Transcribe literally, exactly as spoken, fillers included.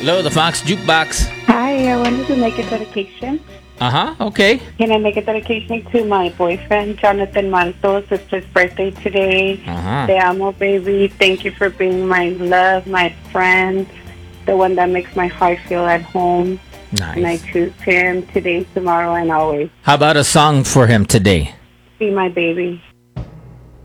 Hello, the Fox Jukebox. Hi, I wanted to make a dedication. Uh-huh, okay. Can I make a dedication to my boyfriend, Jonathan Mantos? It's his birthday today. Uh-huh. Te amo, baby. Thank you for being my love, my friend, the one that makes my heart feel at home. Nice. And I choose him today, tomorrow, and always. How about a song for him today? Be my baby.